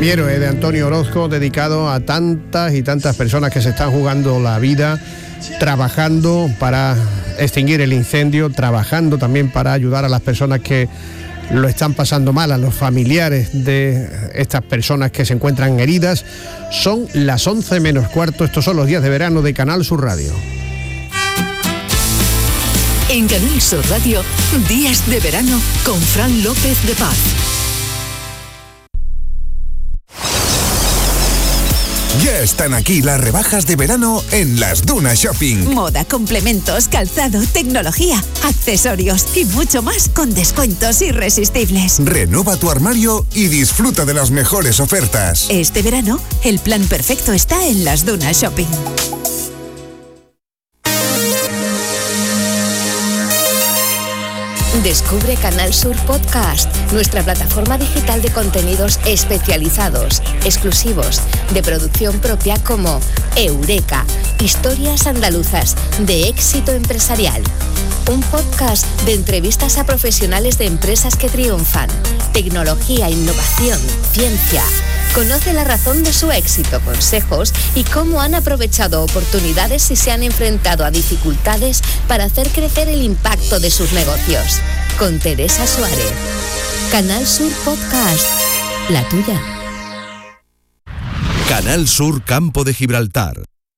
Mi héroe, de Antonio Orozco, dedicado a tantas y tantas personas que se están jugando la vida, trabajando para extinguir el incendio, trabajando también para ayudar a las personas que lo están pasando mal, a los familiares de estas personas que se encuentran heridas. Son las 11 menos cuarto, estos son los días de verano de Canal Sur Radio. En Canal Sur Radio, días de verano con Fran López de Paz. Ya están aquí las rebajas de verano en Las Dunas Shopping. Moda, complementos, calzado, tecnología, accesorios y mucho más con descuentos irresistibles. Renueva tu armario y disfruta de las mejores ofertas. Este verano, el plan perfecto está en Las Dunas Shopping. Descubre Canal Sur Podcast, nuestra plataforma digital de contenidos especializados, exclusivos, de producción propia como Eureka, historias andaluzas de éxito empresarial. Un podcast de entrevistas a profesionales de empresas que triunfan, tecnología, innovación, ciencia. Conoce la razón de su éxito, consejos y cómo han aprovechado oportunidades y se han enfrentado a dificultades para hacer crecer el impacto de sus negocios. Con Teresa Suárez. Canal Sur Podcast, la tuya. Canal Sur Campo de Gibraltar.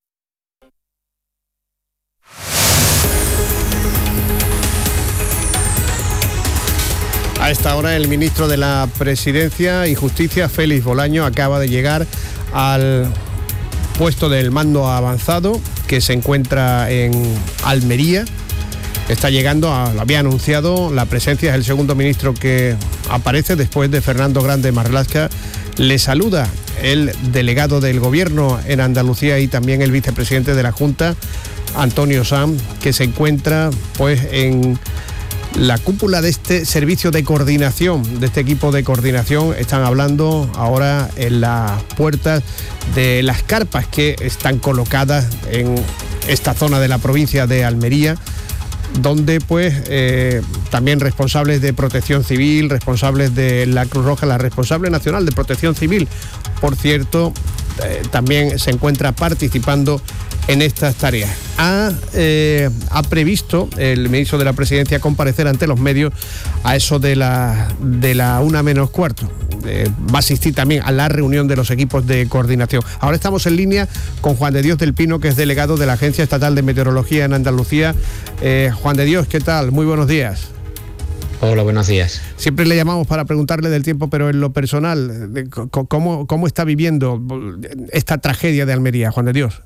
A esta hora el ministro de la Presidencia y Justicia, Félix Bolaño, acaba de llegar al puesto del mando avanzado que se encuentra en Almería. Está llegando, lo había anunciado, la presencia es el segundo ministro que aparece después de Fernando Grande Marlaska. Le saluda el delegado del Gobierno en Andalucía y también el vicepresidente de la Junta, Antonio Sanz, que se encuentra pues en la cúpula de este servicio de coordinación, de este equipo de coordinación. Están hablando ahora en las puertas de las carpas que están colocadas en esta zona de la provincia de Almería, donde pues también responsables de Protección Civil, responsables de la Cruz Roja, la responsable nacional de Protección Civil, por cierto, también se encuentra participando en estas tareas. Ha previsto el ministro de la Presidencia comparecer ante los medios a eso de la 1 menos cuarto. Va a asistir también a la reunión de los equipos de coordinación. Ahora estamos en línea con Juan de Dios del Pino, que es delegado de la Agencia Estatal de Meteorología en Andalucía. Juan de Dios, ¿qué tal? Muy buenos días. Hola, buenos días. Siempre le llamamos para preguntarle del tiempo, pero en lo personal, ¿cómo está viviendo esta tragedia de Almería, Juan de Dios?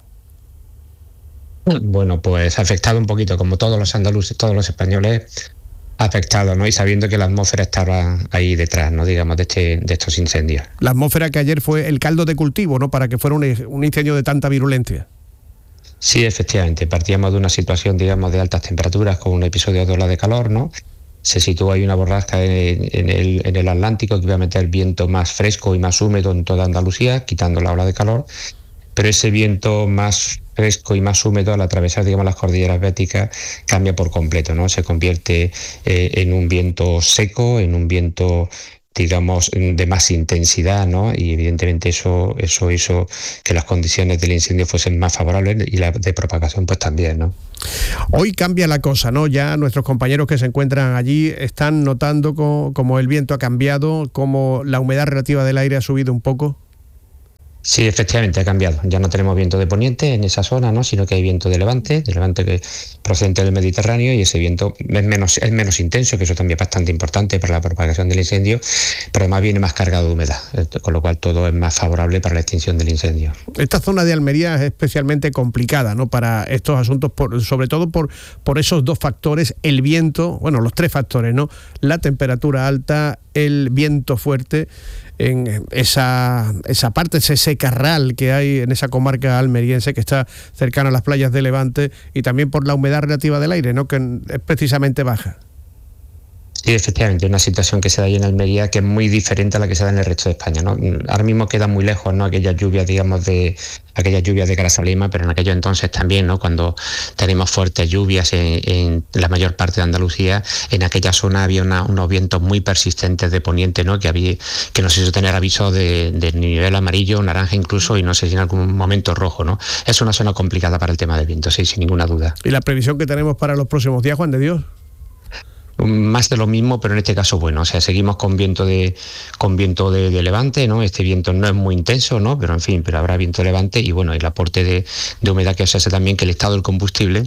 Bueno, pues ha afectado un poquito, como todos los andaluces, todos los españoles, ha afectado, ¿no? Y sabiendo que la atmósfera estaba ahí detrás, ¿no? Digamos, de estos incendios. La atmósfera que ayer fue el caldo de cultivo, ¿no? Para que fuera un incendio de tanta virulencia. Sí, efectivamente. Partíamos de una situación, digamos, de altas temperaturas con un episodio de ola de calor, ¿no? Se situó ahí una borrasca en el Atlántico que iba a meter viento más fresco y más húmedo en toda Andalucía, quitando la ola de calor. Pero ese viento más fresco y más húmedo, al atravesar, digamos, las cordilleras béticas, cambia por completo, ¿no? Se convierte en un viento seco, en un viento, digamos, de más intensidad, ¿no? Y evidentemente eso hizo que las condiciones del incendio fuesen más favorables y la de propagación pues también, ¿no? Hoy cambia la cosa, ¿no? Ya nuestros compañeros que se encuentran allí están notando como el viento ha cambiado, como la humedad relativa del aire ha subido un poco. Sí, efectivamente ha cambiado. Ya no tenemos viento de poniente en esa zona, ¿no? Sino que hay viento de levante que procedente del Mediterráneo, y ese viento es menos intenso, que eso también es bastante importante para la propagación del incendio, pero además viene más cargado de humedad, con lo cual todo es más favorable para la extinción del incendio. Esta zona de Almería es especialmente complicada, ¿no? Para estos asuntos, sobre todo por esos dos factores, el viento, bueno, los tres factores, ¿no? La temperatura alta, el viento fuerte en esa parte, ese secarral que hay en esa comarca almeriense que está cercana a las playas de Levante, y también por la humedad relativa del aire, ¿no? Que es precisamente baja. Sí, efectivamente, una situación que se da ahí en Almería que es muy diferente a la que se da en el resto de España, ¿no? Ahora mismo queda muy lejos, ¿no? Aquellas lluvias de Grazalema, pero en aquellos entonces también, ¿no? Cuando tenemos fuertes lluvias en la mayor parte de Andalucía, en aquella zona había unos vientos muy persistentes de poniente, ¿no? Que nos hizo tener aviso de nivel amarillo, naranja incluso, y no sé si en algún momento rojo, ¿no? Es una zona complicada para el tema del viento, sí, sin ninguna duda. ¿Y la previsión que tenemos para los próximos días, Juan de Dios? Más de lo mismo, pero en este caso bueno, o sea, seguimos con viento de levante, ¿no? Este viento no es muy intenso, ¿no? Pero en fin, habrá viento de levante y bueno, el aporte de humedad que se hace también que el estado del combustible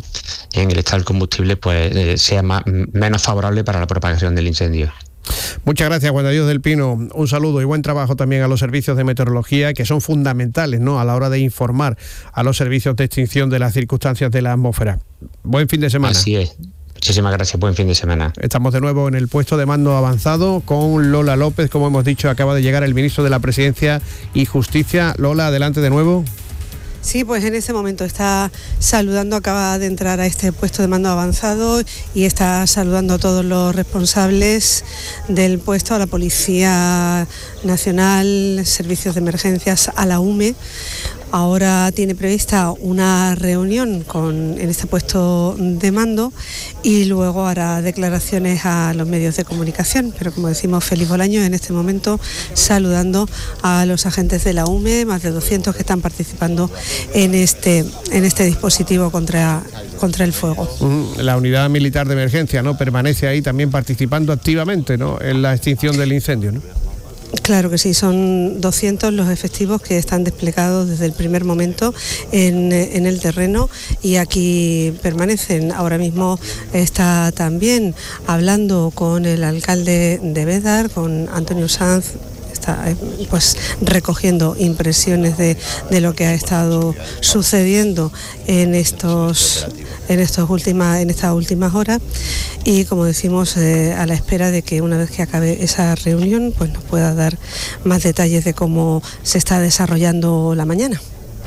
pues sea menos favorable para la propagación del incendio. Muchas gracias, Juan de Dios del Pino. Un saludo y buen trabajo también a los servicios de meteorología, que son fundamentales, ¿no?, a la hora de informar a los servicios de extinción de las circunstancias de la atmósfera. Buen fin de semana. Así es. Muchísimas gracias, buen fin de semana. Estamos de nuevo en el puesto de mando avanzado con Lola López. Como hemos dicho, acaba de llegar el ministro de la Presidencia y Justicia. Lola, adelante de nuevo. Sí, pues en ese momento está saludando, acaba de entrar a este puesto de mando avanzado y está saludando a todos los responsables del puesto, a la Policía Nacional, Servicios de Emergencias, a la UME. Ahora tiene prevista una reunión en este puesto de mando y luego hará declaraciones a los medios de comunicación. Pero como decimos, feliz Bolaño en este momento saludando a los agentes de la UME, más de 200 que están participando en este dispositivo contra el fuego. La unidad militar de emergencia, ¿no?, permanece ahí también participando activamente, ¿no?, en la extinción del incendio, ¿no? Claro que sí, son 200 los efectivos que están desplegados desde el primer momento en el terreno y aquí permanecen. Ahora mismo está también hablando con el alcalde de Bédar, con Antonio Sanz. Está pues recogiendo impresiones de lo que ha estado sucediendo en estas últimas horas y, como decimos, a la espera de que una vez que acabe esa reunión pues nos pueda dar más detalles de cómo se está desarrollando la mañana.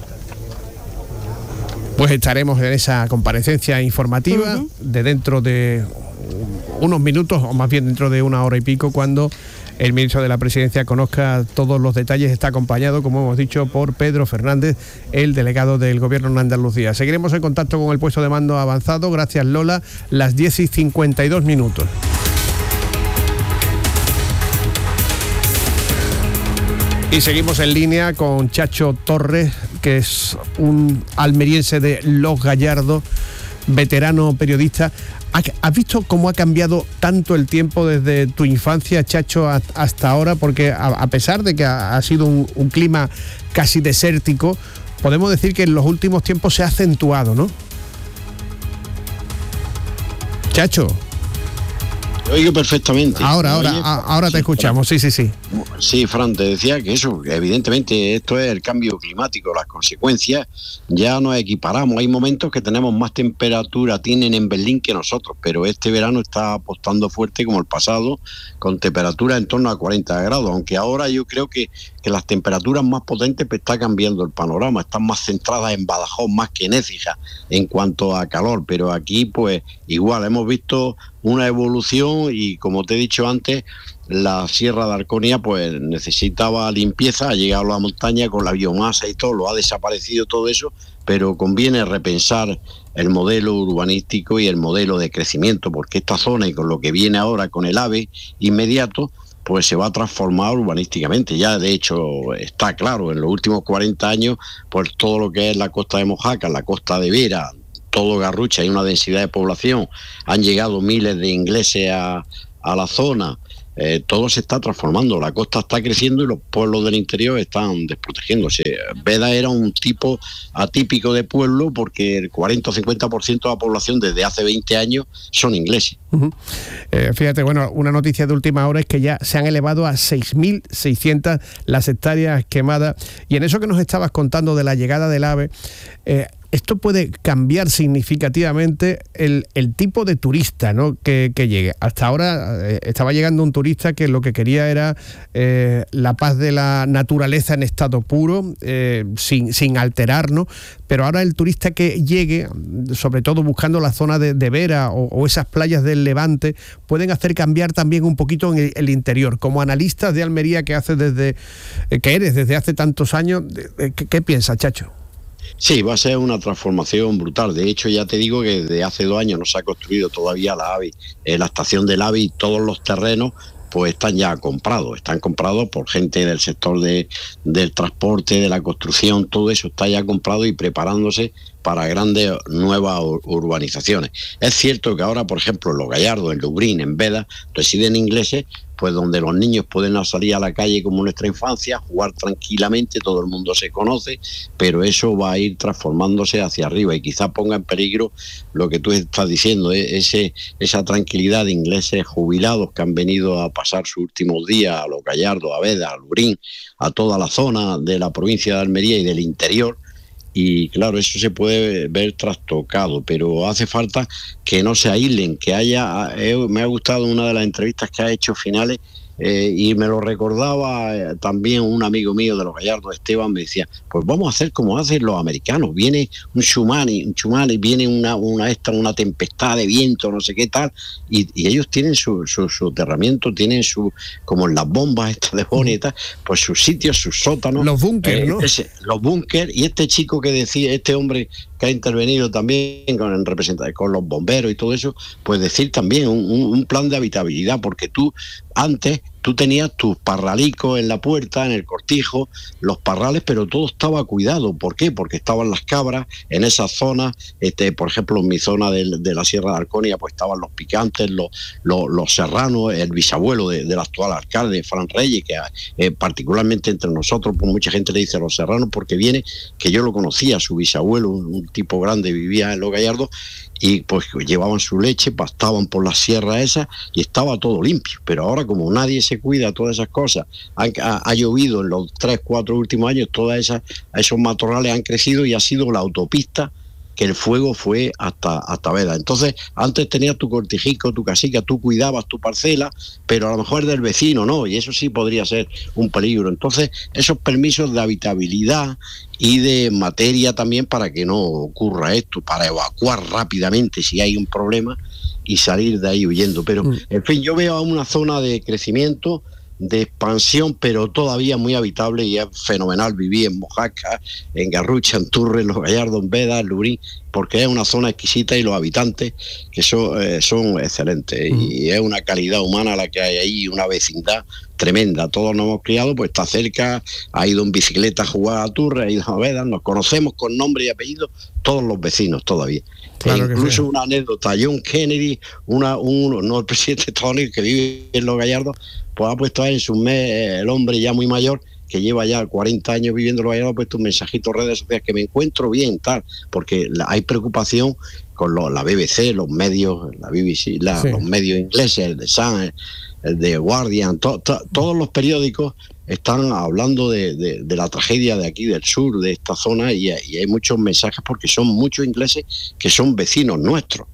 Pues estaremos en esa comparecencia informativa de dentro de unos minutos, o más bien dentro de una hora y pico, cuando el ministro de la Presidencia conozca todos los detalles. Está acompañado, como hemos dicho, por Pedro Fernández, el delegado del Gobierno en Andalucía. Seguiremos en contacto con el puesto de mando avanzado. Gracias, Lola. Las 10:52. Y seguimos en línea con Chacho Torres, que es un almeriense de Los Gallardos, veterano periodista. ¿Has visto cómo ha cambiado tanto el tiempo desde tu infancia, Chacho, hasta ahora? Porque a pesar de que ha sido un clima casi desértico, podemos decir que en los últimos tiempos se ha acentuado, ¿no? Chacho. Te oigo perfectamente. Ahora te escuchamos, sí. Sí, Fran, te decía que eso, evidentemente esto es el cambio climático, las consecuencias ya nos equiparamos. Hay momentos que tenemos más temperatura, tienen en Berlín que nosotros, pero este verano está apostando fuerte como el pasado, con temperaturas en torno a 40 grados, aunque ahora yo creo que las temperaturas más potentes pues, está cambiando el panorama, están más centradas en Badajoz más que en Écija en cuanto a calor, pero aquí pues igual hemos visto una evolución y, como te he dicho antes, la Sierra de Arconia pues necesitaba limpieza, ha llegado a la montaña con la biomasa y todo, lo ha desaparecido todo eso, pero conviene repensar el modelo urbanístico y el modelo de crecimiento, porque esta zona, y con lo que viene ahora con el AVE inmediato, pues se va a transformar urbanísticamente. Ya de hecho está claro, en los últimos 40 años, pues todo lo que es la costa de Mojácar, la costa de Vera, todo Garrucha, hay una densidad de población, han llegado miles de ingleses a la zona, todo se está transformando, la costa está creciendo y los pueblos del interior están desprotegiéndose. Bédar era un tipo atípico de pueblo porque el 40 o 50% de la población desde hace 20 años son ingleses. Fíjate, bueno, una noticia de última hora es que ya se han elevado a 6.600 las hectáreas quemadas, y en eso que nos estabas contando de la llegada del AVE, esto puede cambiar significativamente el tipo de turista, ¿no?, que llegue. Hasta ahora estaba llegando un turista que lo que quería era la paz de la naturaleza en estado puro, sin alterarnos, pero ahora el turista que llegue, sobre todo buscando la zona de Vera o esas playas del Levante, pueden hacer cambiar también un poquito en el interior. Como analistas de Almería que eres desde hace tantos años, ¿qué piensas, Chacho? Sí, va a ser una transformación brutal. De hecho, ya te digo que desde hace 2 años no se ha construido todavía la AVI, la estación del AVI, y todos los terrenos pues están ya comprados, por gente del sector del transporte, de la construcción, todo eso está ya comprado y preparándose para grandes nuevas urbanizaciones. Es cierto que ahora, por ejemplo, en Los Gallardos, en Lubriñ, en Veda, residen ingleses, pues donde los niños pueden salir a la calle como en nuestra infancia, jugar tranquilamente, todo el mundo se conoce, pero eso va a ir transformándose hacia arriba y quizás ponga en peligro lo que tú estás diciendo, esa tranquilidad de ingleses jubilados que han venido a pasar sus últimos días a Los Gallardos, a Veda, a Lubriñ, a toda la zona de la provincia de Almería y del interior. Y claro, eso se puede ver trastocado, pero hace falta que no se aíslen, que haya... me ha gustado una de las entrevistas que ha hecho finales, y me lo recordaba también un amigo mío de Los Gallardos, Esteban, me decía, pues vamos a hacer como hacen los americanos, viene un tsunami, viene una tempestad de viento, no sé qué tal, y ellos tienen su soterramiento, tienen como en las bombas estas de Bonnie y tal, pues sus sitios, sus sótanos. Los búnkers, ¿no? Los búnkers, y este chico que decía, este hombre que ha intervenido también con los bomberos y todo eso, pues decir también un plan de habitabilidad, porque antes tú tenías tus parralicos en la puerta, en el cortijo, los parrales, pero todo estaba cuidado. ¿Por qué? Porque estaban las cabras en esas zonas, por ejemplo, en mi zona de la Sierra de Arconia, pues estaban los picantes, los serranos, el bisabuelo del actual alcalde, Fran Reyes, que particularmente entre nosotros, pues mucha gente le dice los serranos, porque viene, que yo lo conocía, su bisabuelo, un tipo grande, vivía en Los Gallardos, y pues llevaban su leche, pastaban por las sierras esas y estaba todo limpio. Pero ahora, como nadie se cuida de todas esas cosas, ha llovido en los 3-4 últimos años, esos matorrales han crecido y ha sido la autopista que el fuego fue hasta Veda. Entonces, antes tenías tu cortijico, tu casica, tú cuidabas tu parcela, pero a lo mejor del vecino no, y eso sí podría ser un peligro. Entonces, esos permisos de habitabilidad y de materia también para que no ocurra esto, para evacuar rápidamente si hay un problema y salir de ahí huyendo. Pero, en fin, yo veo una zona de crecimiento, de expansión, pero todavía muy habitable, y es fenomenal vivir en Mojácar, en Garrucha, en Turres, en Los Gallardos, en Veda, en Lubriñ, porque es una zona exquisita y los habitantes que son excelentes, y es una calidad humana la que hay ahí, una vecindad tremenda. Todos nos hemos criado, pues está cerca, ha ido en bicicleta a jugar a Turres, ha ido a Veda, nos conocemos con nombre y apellido todos los vecinos todavía. Claro, incluso sí. Una anécdota, John Kennedy, el presidente de Estados Unidos, que vive en Los Gallardos, pues ha puesto ahí en su mes, el hombre ya muy mayor, que lleva ya 40 años viviendo en Los Gallardos, ha puesto un mensajito en redes sociales, que me encuentro bien, tal, porque hay preocupación con la BBC, los medios, la BBC, los medios ingleses, el de Sun, el de Guardian, todos los periódicos están hablando de la tragedia de aquí del sur, de esta zona, y hay muchos mensajes, porque son muchos ingleses que son vecinos nuestros.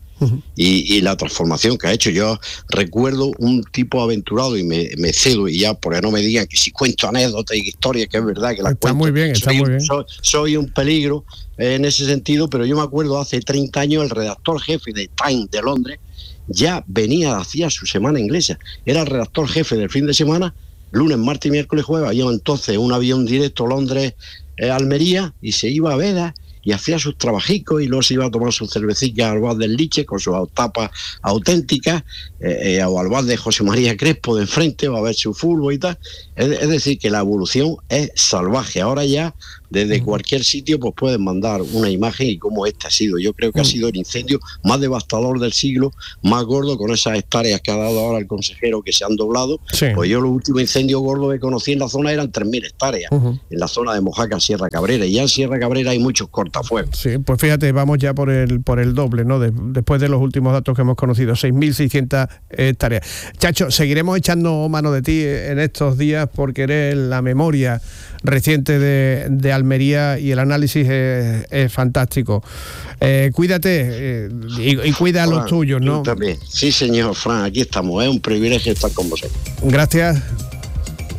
Y la transformación que ha hecho. Yo recuerdo un tipo aventurado, y me cedo, y ya, porque no me digan que si cuento anécdotas y historias, que es verdad que las cuento. Muy bien, está muy bien. Soy un peligro en ese sentido, pero yo me acuerdo hace 30 años el redactor jefe de Time de Londres ya hacía su semana inglesa, era el redactor jefe del fin de semana, lunes, martes, miércoles, jueves. Había entonces un avión directo Londres-Almería, y se iba a Veda y hacía sus trabajicos, y luego se iba a tomar sus cervecillas al bar del Liche con sus tapas auténticas, o al bar de José María Crespo de enfrente, o a ver su fútbol y tal. Es decir, que la evolución es salvaje. Ahora ya desde cualquier sitio pues pueden mandar una imagen, y cómo este ha sido. Yo creo que ha sido el incendio más devastador del siglo, más gordo, con esas hectáreas que ha dado ahora el consejero, que se han doblado. Sí. Pues yo los últimos incendios gordos que conocí en la zona eran 3.000 hectáreas, en la zona de Mojácar, Sierra Cabrera, y ya en Sierra Cabrera hay muchos cortafuegos. Sí, pues fíjate, vamos ya por el doble, ¿no? Después de los últimos datos que hemos conocido, 6.600 hectáreas. Chacho, seguiremos echando mano de ti en estos días, porque eres la memoria reciente de Almería y el análisis es fantástico. Cuídate y cuida a los tuyos, ¿no? También. Sí, señor Fran, aquí estamos. Es un privilegio estar con vosotros. Gracias.